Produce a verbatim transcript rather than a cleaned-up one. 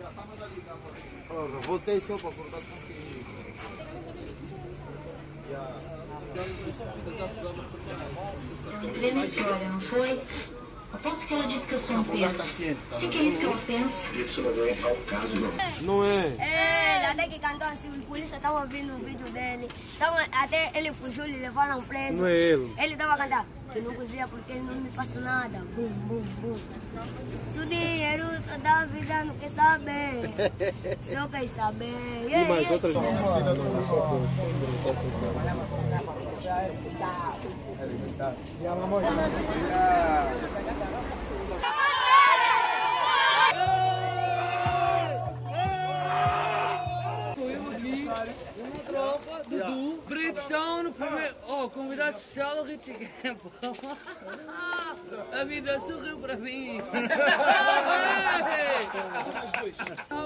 Porra, voltei só para acordar com que... Entrei na história, não foi? Aposto que ela disse que eu sou um peso. Sei que é isso que ela pensa. Não é? É, ele até que cantou assim, os polícias estavam ouvindo o vídeo dele. Tavam, até ele fugiu, ele levaram preso. Não é ele. Ele estava a cantar, que não cozinha porque ele não me faz nada. Bum, bum, bum. Se o dinheiro da vida não quer saber, só quer saber. E mais outras Tropa, Dudu, Britão no primeiro. Oh, convidado especial, o Richie Campbell. A vida sorriu para mim.